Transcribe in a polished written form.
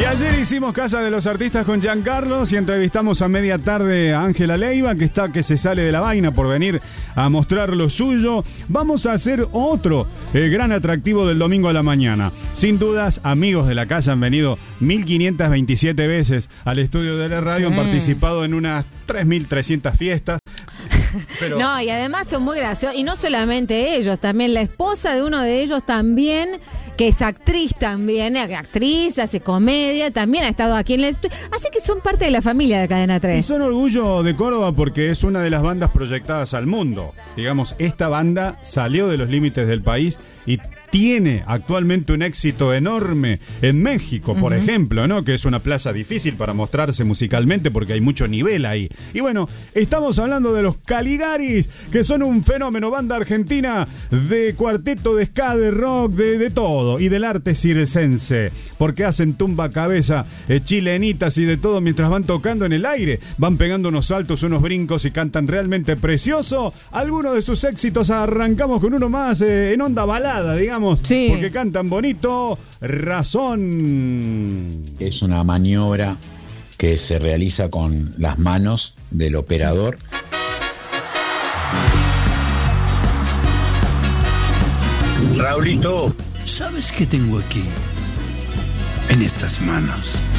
Ayer hicimos Casa de los Artistas con Giancarlos y entrevistamos a media tarde a Ángela Leiva, que se sale de la vaina por venir a mostrar lo suyo. Vamos a hacer otro gran atractivo del domingo a la mañana. Sin dudas, amigos de la casa han venido 1527 veces al estudio de la radio, han participado en unas 3300 fiestas. Pero... No, y además son muy graciosos, y no solamente ellos, también la esposa de uno de ellos también, que es actriz también, actriz, hace comedia, también ha estado aquí en el estudio, así que son parte de la familia de Cadena 3. Y son orgullo de Córdoba porque es una de las bandas proyectadas al mundo. Digamos, esta banda salió de los límites del país y tiene actualmente un éxito enorme en México, por ejemplo, ¿no? Que es una plaza difícil para mostrarse musicalmente porque hay mucho nivel ahí. Y bueno, estamos hablando de los Caligaris, que son un fenómeno, banda argentina de cuarteto, de ska, de rock, de todo, y del arte circense, porque hacen tumba cabeza, chilenitas y de todo mientras van tocando en el aire, van pegando unos saltos, unos brincos y cantan realmente precioso. Algunos de sus éxitos, arrancamos con uno más en onda balada, digamos. Sí. Porque cantan bonito. Razón. Es una maniobra que se realiza con las manos del operador. Raulito, ¿sabes qué tengo aquí? En estas manos.